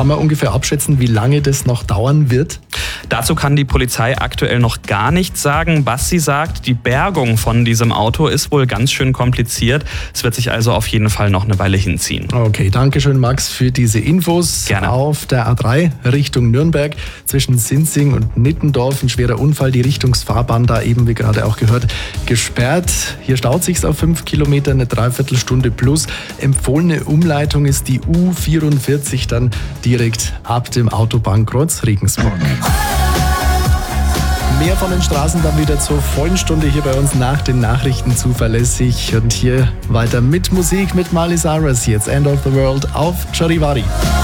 Kann man ungefähr abschätzen, wie lange das noch dauern wird? Dazu kann die Polizei aktuell noch gar nichts sagen. Was sie sagt, die Bergung von diesem Auto ist wohl ganz schön kompliziert. Es wird sich also auf jeden Fall noch eine Weile hinziehen. Okay, danke schön, Max, für diese Infos. Gerne. Auf der A3 Richtung Nürnberg zwischen Sinzing und Nittendorf ein schwerer Unfall. Die Richtungsfahrbahn da eben, wie gerade auch gehört, gesperrt. Hier staut sich's auf 5 Kilometer, eine Dreiviertelstunde plus. Empfohlene Umleitung ist die U44 dann direkt ab dem Autobahnkreuz Regensburg. Mehr von den Straßen dann wieder zur vollen Stunde hier bei uns nach den Nachrichten zuverlässig. Und hier weiter mit Musik mit Miley Cyrus. Jetzt End of the World auf Charivari.